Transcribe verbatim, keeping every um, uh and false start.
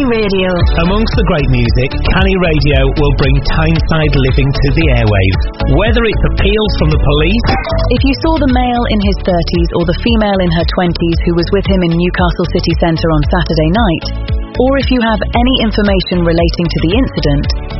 Canny Radio. Amongst the great music, Canny Radio will bring Tyneside living to the airwaves. Whether it's appeals from the police... If you saw the male in his thirties or the female in her twenties who was with him in Newcastle city centre on Saturday night, or if you have any information relating to the incident,